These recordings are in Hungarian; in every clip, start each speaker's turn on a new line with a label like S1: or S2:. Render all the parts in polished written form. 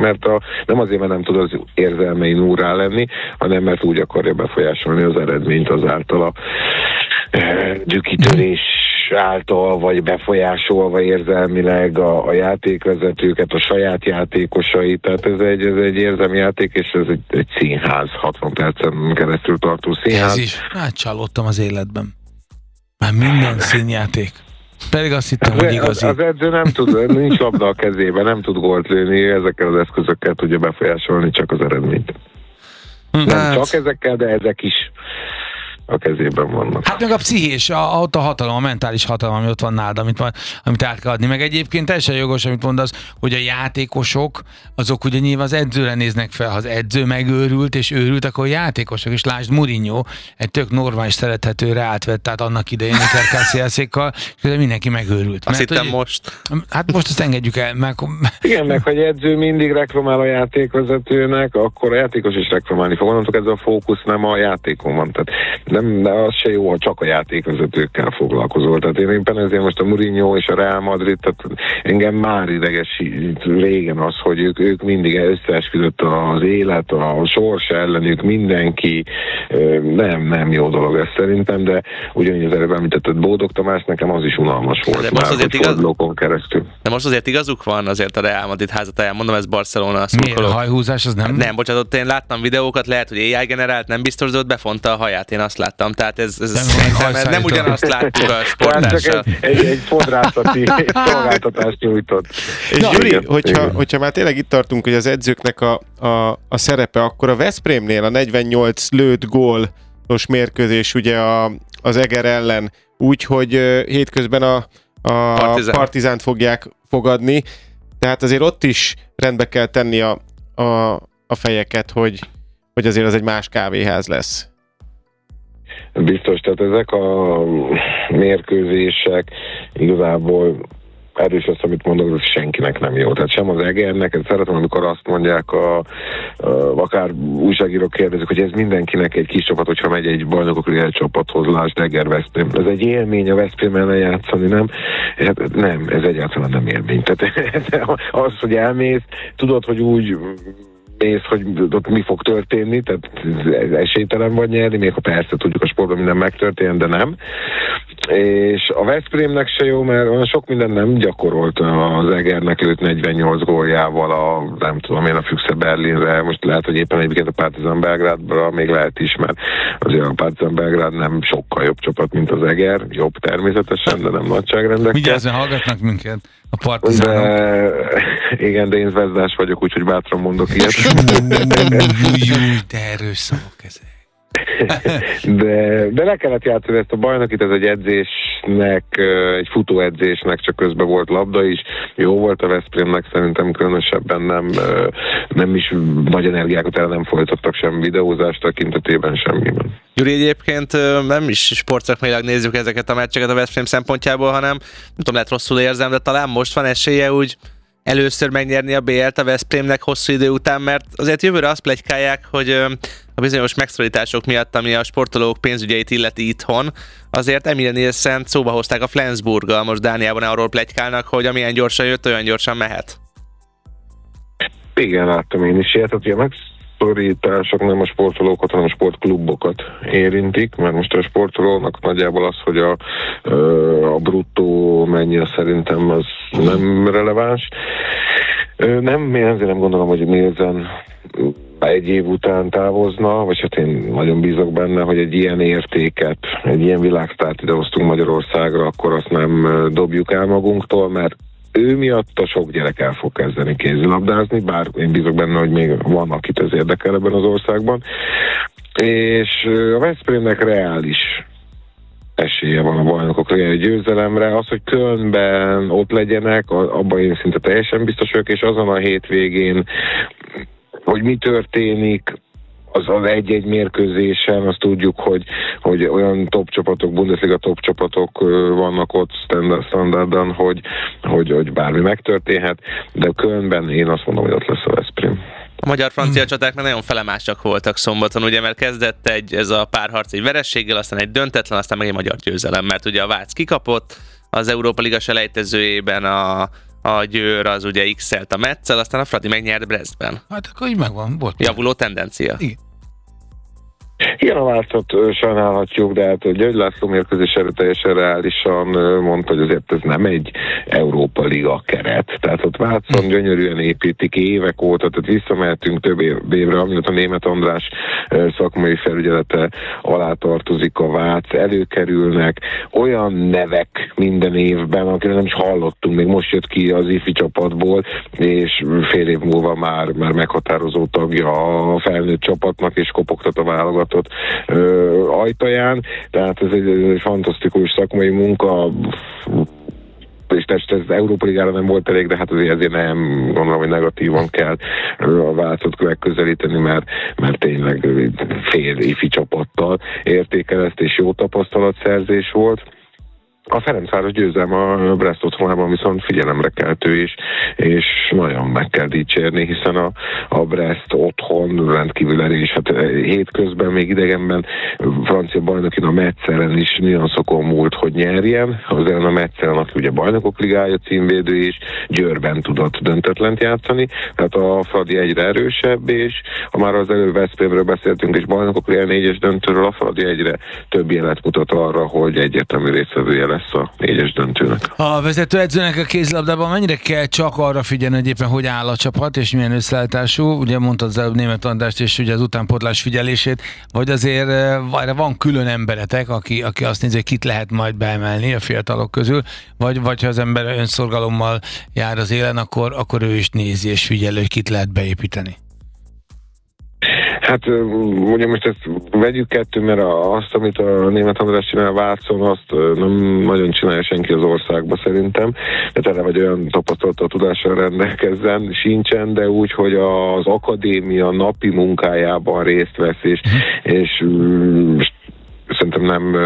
S1: nem azért, mert nem tud az érzelmein úrrá lenni, hanem mert úgy akarja befolyásolni az eredményt azáltal a dühkitörés által, vagy befolyásolva érzelmileg a játékvezetőket, a saját játékosait. Tehát ez egy érzelmi játék, és ez egy színház, 60 percen keresztül tartó színház.
S2: Ez is. Csalódtam az életben. Már minden színjáték. Pedig azt hittem, hogy igazi.
S1: Az edző nem tud, nincs labda a kezében, nem tud gólt lőni, ezekkel az eszközökkel tudja befolyásolni csak az eredményt. Nem csak ezekkel, de ezek is a kezében vannak.
S2: Hát meg a pszichés, ott a hatalom, a mentális hatalom, ami ott van nálad, amit át kell adni. Meg egyébként teljesen jogos, amit mondasz, hogy a játékosok, azok ugye nyilván az edzőre néznek fel. Ha az edző megőrült és őrült, akkor a játékosok, és lásd Mourinho, egy tök normális, szerethető Reált vett, tehát annak idején Iker Casillas-ékkal, és mindenki megőrült.
S3: Azt hittem most.
S2: Hát most azt engedjük el.
S1: Igen, meg hogy edző mindig reklamál a játékvezetőnek, akkor a játékos is reklamálni fog. Onnantól ez a fókusz nem a játékon van. Tehát de az se jó, ha csak a játékvezetőkkel foglalkozol. Tehát én éppen ezért most a Mourinho és a Real Madrid, tehát engem már idegesít régen az, hogy ők mindig összeesküdött az élet, a sors ellenük, mindenki. Nem jó dolog ez szerintem, de ugyanígy az előbb említetted Bódog Tamás, nekem az is unalmas volt.
S3: De most azért
S1: keresztül.
S3: De most azért igazuk van azért a Real Madrid házatáján, mondom, ez Barcelona szurkolók.
S2: Miért? A hajhúzás az nem?
S3: Nem, bocsánat, én láttam videókat, lehet, hogy AI generált, nem biztos, de ott befonta a haját, én azt láttam. Tehát ez nem ugyanazt látjuk a sportással.
S1: Egy fodrászati szolgáltatást nyújtott.
S4: És Gyuri, hogyha már tényleg itt tartunk, hogy az edzőknek a szerepe, akkor a Veszprémnél a 48 lőtt gólos mérkőzés ugye az Eger ellen, úgyhogy hétközben a Partizánt fogják fogadni, tehát azért ott is rendbe kell tenni a fejeket, hogy azért az egy más kávéház lesz.
S1: Biztos, tehát ezek a mérkőzések igazából erős az, amit mondok, hogy senkinek nem jó. Tehát sem az Egernek, szeretem, amikor azt mondják, akár újságírók kérdezik, hogy ez mindenkinek egy kis csapat, hogyha megy egy bajnokok liga csapathoz, lásd Eger Veszprém. Ez egy élmény a Veszprém ellen játszani, nem? Hát nem, ez egyáltalán nem élmény. Tehát az, hogy elmész, tudod, hogy úgy mész, hogy ott mi fog történni, tehát esélytelen vagy nyerni, még ha persze tudjuk a sportban minden megtörténjen, de nem. És a Veszprémnek se jó, mert olyan sok minden nem gyakorolt az Egernek előtt 48 góljával nem tudom én, a Füchse Berlinre, most lehet, hogy éppen egyébként a Partizan Belgrádra még lehet is, mert azért a Partizan Belgrád nem sokkal jobb csapat, mint az Eger, jobb természetesen, de nem nagyságrendekkel.
S2: Vigyázzon, hallgatnak minket a Partizánok.
S1: Igen, de én zvezdás vagyok, úgyhogy bátran mondok ilyet.
S2: De erős szavak ezek.
S1: De le kellett játszani ezt a bajnokit, ez egy edzésnek, egy futóedzésnek, csak közben volt labda is. Jó volt a Veszprémnek, szerintem különösebben nem is nagy energiákat el nem folytattak sem videózás tekintetében, semmiben.
S3: Gyuri, egyébként nem is sportszakmailag nézzük ezeket a meccseket a Veszprém szempontjából, hanem nem tudom, lehet rosszul érzem, de talán most van esélye úgy először megnyerni a BL-t a Veszprémnek hosszú idő után, mert azért jövőre azt pletykálják, hogy a bizonyos megszorítások miatt, ami a sportolók pénzügyeit illeti itthon, azért Emil Nielsen szóba hozták a Flensburggal, most Dániában arról pletykálnak, hogy amilyen gyorsan jött, olyan gyorsan mehet.
S1: Igen, láttam én is ilyet, hogy a megszorítások nem a sportolókat, hanem a sportklubokat érintik, mert most a sportolónak nagyjából az, hogy a bruttó mennyi, szerintem az nem releváns. Én azért nem gondolom, hogy Nielsen egy év után távozna, vagy hát én nagyon bízok benne, hogy egy ilyen értéket, egy ilyen világsztárt idehoztunk Magyarországra, akkor azt nem dobjuk el magunktól, mert ő miatt a sok gyerek el fog kezdeni kézilabdázni, bár én bízok benne, hogy még van, akit ez érdekel ebben az országban. És a Veszprémnek reális esélye van a bajnokok győzelemre. Az, hogy Kölnben ott legyenek, abban én szinte teljesen biztos vagyok, és azon a hétvégén, hogy mi történik, az egy-egy mérkőzésen, azt tudjuk, hogy olyan top csapatok, Bundesliga top csapatok vannak ott standardon, hogy bármi megtörténhet, de Kölnben én azt mondom, hogy ott lesz a Veszprém.
S3: A magyar-francia csaták nagyon felemásak voltak szombaton, ugye, mert kezdett ez a párharc egy verességgel, aztán egy döntetlen, aztán meg egy magyar győzelem, mert ugye a Vác kikapott, az Európa Liga selejtezőjében a a Győr az ugye X-elt a Metzel, aztán a Fradi megnyert Brestben.
S2: Hát akkor így megvan, volt.
S3: Javuló tendencia.
S1: Igen, a Vácot sajnálhatjuk, de hát György László mérkőzésre teljesen reálisan mondta, hogy azért ez nem egy Európa Liga keret. Tehát ott Vácon gyönyörűen építik évek óta, tehát visszamehetünk több évre, amióta Németh András szakmai felügyelete alá tartozik a Vác, előkerülnek olyan nevek minden évben, akiről nem is hallottunk, még most jött ki az ifi csapatból, és fél év múlva már meghatározó tagja a felnőtt csapatnak, és kopogtat a válogatott ajtaján, tehát ez egy fantasztikus szakmai munka, és ez Európa Ligára nem volt elég, de hát azért nem gondolom, hogy negatívan kell a Vácot megközelíteni, mert tényleg fél ifi csapattal értékel ezt, és jó tapasztalatszerzés volt. A Ferencváros győzelme a Brest otthonában viszont figyelemre keltő is, és nagyon meg kell dicsérni, hiszen a Brest otthon rendkívül erős, hát hétközben még idegenben francia bajnokin a Metzelen is nyanszokon múlt, hogy nyerjen, az ellen a Metzelen, aki ugye bajnokok ligája címvédő is, Győrben tudott döntetlent játszani, tehát a Fradi egyre erősebb, és ha már az előbb Veszprémről beszéltünk, és bajnokok ligája 4-es döntőről, a Fradi egyre több jelet mutat arra, hogy egyértelmű résztvevője lesz a 4-es döntőnek.
S2: A vezetőedzőnek a kézilabdában mennyire kell csak arra figyelni, hogy éppen hogy áll a csapat, és milyen összeállítású? Ugye mondtad az előbb Németh Andrást, és ugye az utánpótlás figyelését, vagy azért van külön emberetek, aki azt nézi, hogy kit lehet majd beemelni a fiatalok közül, vagy ha az ember önszorgalommal jár az élen, akkor ő is nézi és figyelő, hogy kit lehet beépíteni.
S1: Hát ugye most ezt vegyük kettő, mert azt, amit a Németh András csinál Vácon, azt nem nagyon csinálja senki az országban szerintem. De tele vagy olyan tapasztalattal, tudással rendelkezzen, sincsen, de úgy, hogy az akadémia napi munkájában részt vesz, és szerintem nem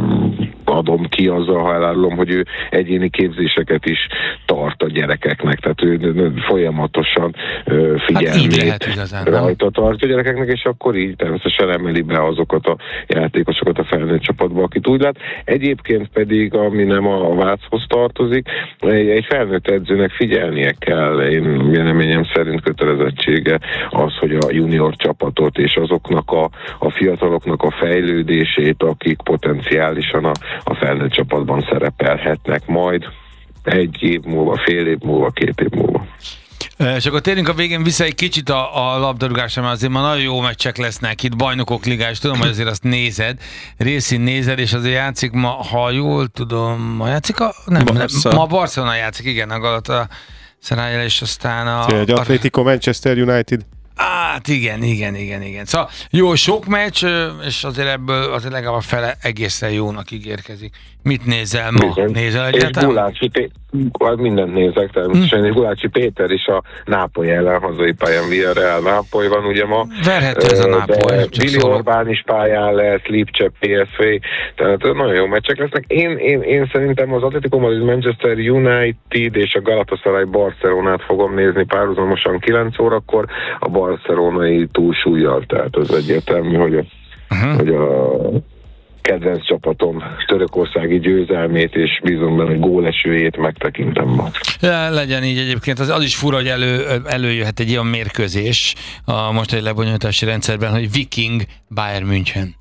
S1: adom ki azzal, ha elárulom, hogy ő egyéni képzéseket is tart a gyerekeknek, tehát ő folyamatosan figyelmét rajta tartja a gyerekeknek, és akkor így természetesen emeli be azokat a játékosokat a felnőtt csapatba, akit úgy lát. Egyébként pedig, ami nem a Váchoz tartozik, egy felnőtt edzőnek figyelnie kell, én véleményem szerint kötelezettsége az, hogy a junior csapatot és azoknak a fiataloknak a fejlődését, akik potenciálisan a felnőtt csapatban szerepelhetnek majd egy év múlva, fél év múlva, 2 év múlva.
S2: És akkor térjünk a végén vissza egy kicsit a labdarúgásra, mert azért ma nagyon jó meccsek lesznek itt, bajnokok ligás, tudom, hogy azért azt nézed, részén nézed, és azért játszik ma, ha jól tudom, ma játszik ma Barcelona játszik, igen, a Galatasaray, és aztán
S4: egy Atletico Manchester United.
S2: Hát igen. Szóval jó, sok meccs, és azért ebből azért legalább a fele egészen jónak ígérkezik. Mit nézel ma?
S1: Igen.
S2: Nézel egyáltalán?
S1: Mindent nézek természetesen. Gulácsi Péter is a Nápoly ellen hazai pályán, Villarreal Nápoly van ugye ma.
S2: Verhető ez a Nápoly.
S1: Billy Orbán is pályán lesz, Lipcse, PSV, tehát nagyon jó meccsek lesznek. Én szerintem az Atletico Madrid, Manchester United és a Galatasaray Barcelonát fogom nézni párhuzamosan 9 órakor, a barcelonai túlsúlyjal, tehát az egyértelmű, hogy a kedvenc csapatom törökországi győzelmét, és bízom benne, hogy gólesőjét megtekintem ma.
S2: Legyen így egyébként, az is fura, hogy előjöhet egy olyan mérkőzés a mostani lebonyolítási rendszerben, hogy Viking Bayern München.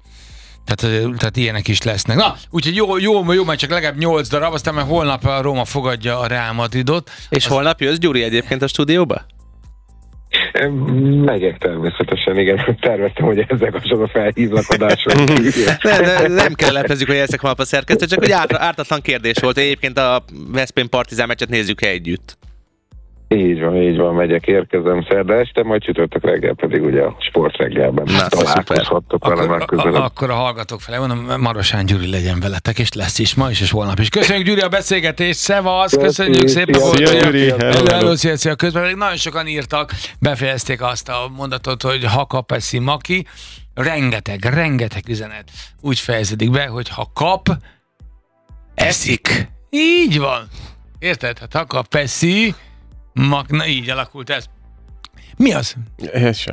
S2: Tehát ilyenek is lesznek. Na, úgyhogy jó, majd csak legalább 8 darab, aztán már holnap a Róma fogadja a Real Madridot.
S3: És holnap jössz, Gyuri, egyébként a stúdióba?
S1: Megyek természetesen, igen. Terveztem, hogy ezzel kapcsolatban felhívlak adásra.
S3: Nem kell lepezzük, hogy ezek holnap a szerkesztő, csak hogy ártatlan kérdés volt. Egyébként a Veszprém Partizán meccset nézzük együtt.
S1: Így van, megyek, érkezem szerda este, majd csütörtök reggel pedig ugye a sportreggelben találkozhattok vele megközelebb.
S2: Akkor a hallgatók felé mondom, Marosán Gyuri legyen veletek, és lesz is ma is, és holnap is. Köszönjük, Gyuri, a beszélgetést, szevasz, köszönjük szépen.
S4: Szia, Gyuri, hello.
S2: Szia, közben pedig nagyon sokan írtak, befejezték azt a mondatot, hogy ha kap, eszi Maki. Rengeteg üzenet úgy fejeződik be, hogy ha kap, eszik. Így van. Érted? Hát ha kap, eszi, na így alakult ez. Mi az?
S4: Ez semmi.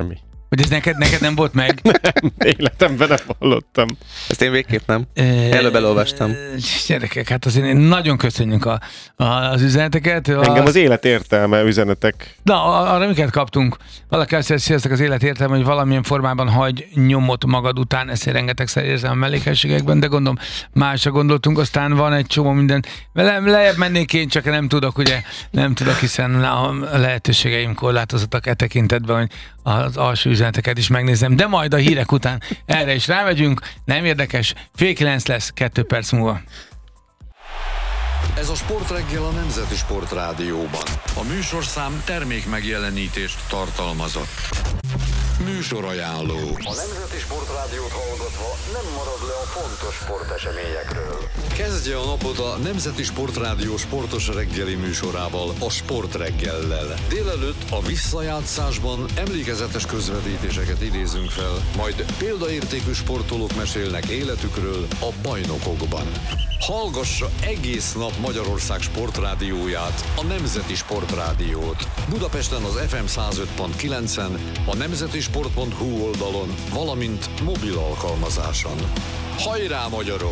S2: Hogy ez neked nem volt meg?
S4: Nem, életemben nem hallottam.
S3: Ezt én végképp nem. Előbb elolvastam.
S2: Gyerekek, hát azért nagyon köszönjük az üzeneteket.
S4: Engem az élet értelme üzenetek.
S2: Na, arra miket kaptunk? Valaki azt mondja, sziasztok, az élet értelme, hogy valamilyen formában hagy nyomot magad után, ezt rengetegszer érzem a mellékességekben, de gondolom másra gondoltunk, aztán van egy csomó minden. Lejjebb mennék én, csak nem tudok, hiszen a lehetőségeim korlátozottak tekintetben, hogy az alsó üzeneteket is megnézem, de majd a hírek után erre is rámegyünk, nem érdekes, 8:30 lesz, 2 perc múlva.
S5: Ez a Sportreggel a Nemzeti Sportrádióban. A műsorszám termék megjelenítést tartalmazott. Műsorajánló. A Nemzeti Sportrádiót hallgatva nem marad le a fontos sporteseményekről. Kezdje a napot a Nemzeti Sportrádió sportos reggeli műsorával, a Sportreggellel. Délelőtt a visszajátszásban emlékezetes közvetítéseket idézünk fel, majd példaértékű sportolók mesélnek életükről a bajnokokban. Hallgassa egész nap Magyarország sportrádióját, a Nemzeti Sportrádiót. Budapesten az FM 105.9-en, a nemzetisport.hu oldalon, valamint mobil alkalmazáson. Hajrá, magyarok!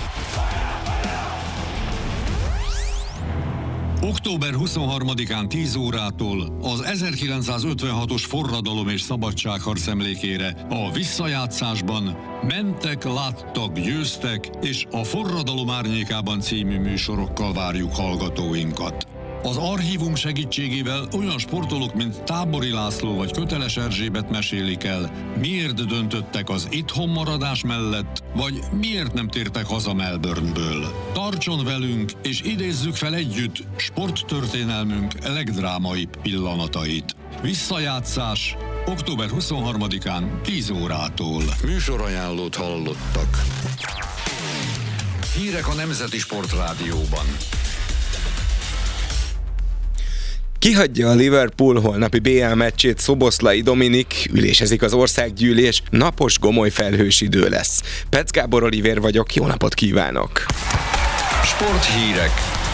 S5: Október 23-án 10 órától az 1956-os forradalom és szabadságharc emlékére a visszajátszásban Mentek, láttak, győztek, és a Forradalom árnyékában című műsorokkal várjuk hallgatóinkat. Az archívum segítségével olyan sportolók, mint Tábori László vagy Köteles Erzsébet mesélik el, miért döntöttek az itthonmaradás mellett, vagy miért nem tértek haza Melbourneből. Tartson velünk, és idézzük fel együtt sporttörténelmünk legdrámaibb pillanatait. Visszajátszás október 23-án 10 órától. Műsorajánlót hallottak. Hírek a Nemzeti Sportrádióban.
S6: Kihagyja a Liverpool holnapi BL meccsét Szoboszlai Dominik, ülésezik az országgyűlés, napos, gomoly, felhős idő lesz. Petsz Gábor Olivér vagyok, jó napot kívánok!
S5: Sporthírek.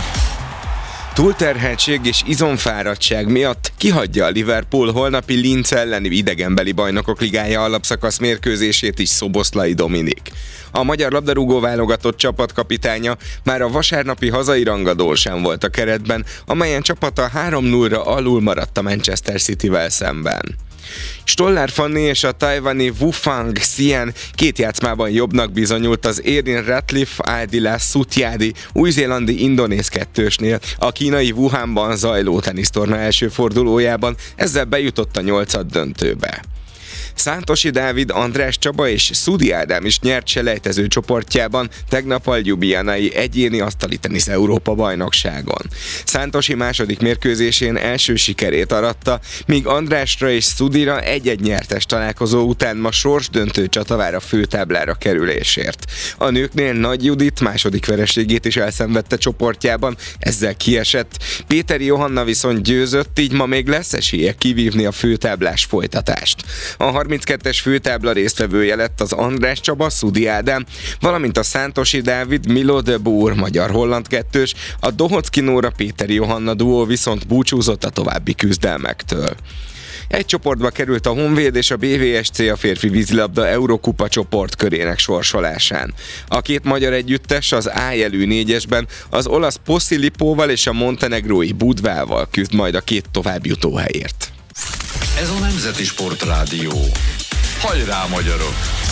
S6: Túlterheltség és izomfáradtság miatt kihagyja a Liverpool holnapi Linz elleni idegenbeli bajnokok ligája alapszakasz mérkőzését is Szoboszlai Dominik. A magyar labdarúgó válogatott csapatkapitánya már a vasárnapi hazai rangadón sem volt a keretben, amelyen csapata 3-0-ra alul maradt a Manchester Cityvel szemben. Stollár Fanni és a tajvani Wufang Xian két játszmában jobbnak bizonyult az Erin Ratcliffe Adila Sutiadi új-zélandi indonéz kettősnél a kínai Wuhanban zajló tenisztorna első fordulójában, ezzel bejutott a 8. döntőbe. Szántosi Dávid, András Csaba és Szudi Ádám is nyert selejtező csoportjában tegnap a ljubljanai egyéni asztali tenisz Európa bajnokságon. Szántosi második mérkőzésén első sikerét aratta, míg Andrásra és Szudira egy-egy nyertes találkozó után ma sorsdöntő csata vár a főtáblára kerülésért. A nőknél Nagy Judit második vereségét is elszenvedte csoportjában, ezzel kiesett. Péteri Johanna viszont győzött, így ma még lesz esélye kivívni a főtáblás folytatást. A 32-es főtábla résztvevője lett az András Csaba, Szudi Ádám, valamint a Szántosi Dávid, Milo de Boer magyar-holland kettős, a Dohocki Nóra Péteri Johanna duó viszont búcsúzott a további küzdelmektől. Egy csoportba került a Honvéd és a BVSC a férfi vízilabda Eurokupa csoportkörének sorsolásán. A két magyar együttes az A jelű 4-esben az olasz Posilipóval és a montenegrói Budvával küzd majd a két továbbjutó helyért.
S5: Ez a Nemzeti Sportrádió. Hajrá, magyarok!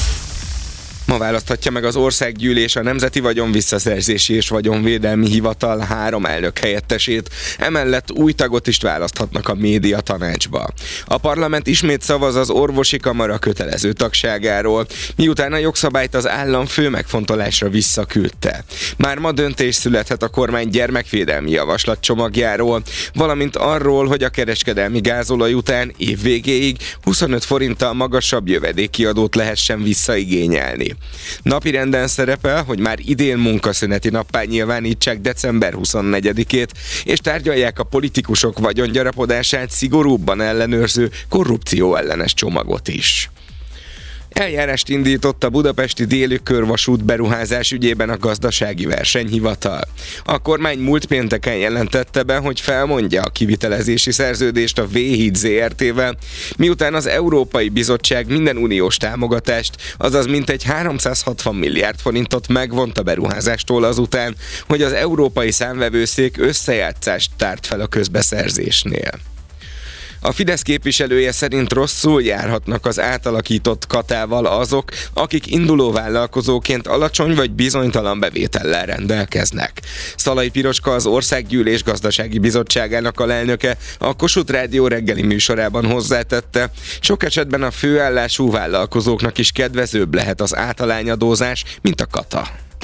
S6: Ma választhatja meg az országgyűlés a Nemzeti Vagyonvisszaszerzési és Vagyonvédelmi Hivatal 3 elnök helyettesét, emellett új tagot is választhatnak a média tanácsba. A parlament ismét szavaz az orvosi kamara kötelező tagságáról, miután a jogszabályt az államfő megfontolásra visszaküldte. Már ma döntés születhet a kormány gyermekvédelmi javaslatcsomagjáról, valamint arról, hogy a kereskedelmi gázolaj után év végéig 25 forinttal magasabb jövedéki adót lehessen visszaigényelni. Napirenden szerepel, hogy már idén munkaszüneti nappá nyilvánítsák december 24-ét, és tárgyalják a politikusok vagyongyarapodását szigorúbban ellenőrző korrupció ellenes csomagot is. Eljárást indított a budapesti déli körvasút beruházás ügyében a gazdasági versenyhivatal. A kormány múlt pénteken jelentette be, hogy felmondja a kivitelezési szerződést a V-híd ZRT-vel, miután az Európai Bizottság minden uniós támogatást, azaz mintegy 360 milliárd forintot megvont a beruházástól azután, hogy az Európai Számvevőszék összejátszást tárt fel a közbeszerzésnél. A Fidesz képviselője szerint rosszul járhatnak az átalakított katával azok, akik induló vállalkozóként alacsony vagy bizonytalan bevétellel rendelkeznek. Szalai Piroska, az Országgyűlés Gazdasági Bizottságának alelnöke a Kossuth Rádió reggeli műsorában hozzátette, sok esetben a főállású vállalkozóknak is kedvezőbb lehet az általányadózás, mint a kata.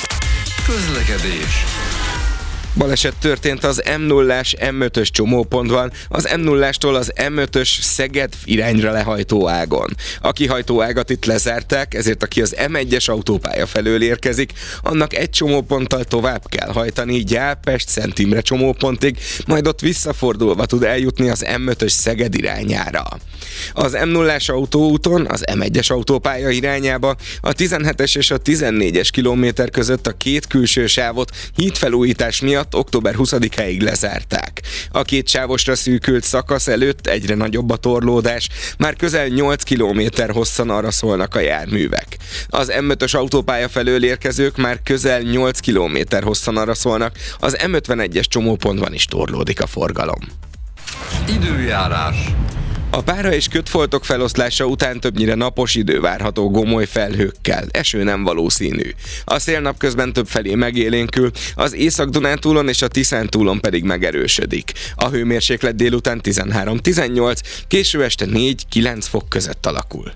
S5: Közlekedés.
S6: Baleset történt az M0-ás M5-ös csomópontban, az M0-ástól az M5-ös Szeged irányra lehajtó ágon. A kihajtó ágat itt lezárták, ezért aki az M1-es autópálya felől érkezik, annak egy csomóponttal tovább kell hajtani Gyálpest-Szent Imre csomópontig, majd ott visszafordulva tud eljutni az M5-ös Szeged irányára. Az M0-ás autóúton, az M1-es autópálya irányába a 17-es és a 14-es kilométer között a két külső sávot hídfelújítás miatt október 20-áig lezárták. A két sávosra szűkült szakasz előtt egyre nagyobb a torlódás, már közel 8 kilométer hosszan arra szólnak a járművek. Az M5-ös autópálya felől érkezők már közel 8 kilométer hosszan arra szólnak, az M51-es csomópontban is torlódik a forgalom.
S5: Időjárás.
S6: A pára és kötfoltok feloszlása után többnyire napos idő várható gomoly felhőkkel, eső nem valószínű. A szél napközben többfelé megélénkül, az Észak-Dunántúlon és a Tiszántúlon pedig megerősödik. A hőmérséklet délután 13-18, késő este 4-9 fok között alakul.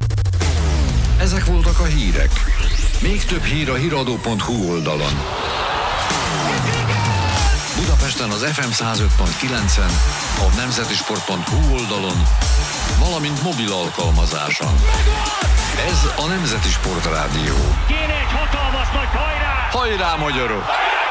S5: Ezek voltak a hírek. Még több hír a hiradó.hu oldalon. Budapesten az FM 105.9-en, a nemzetisport.hu oldalon, valamint mobil alkalmazáson. Ez a Nemzeti Sport Rádió.
S7: Kéne egy hatalmas nagy hajrá!
S5: Hajrá, magyarok!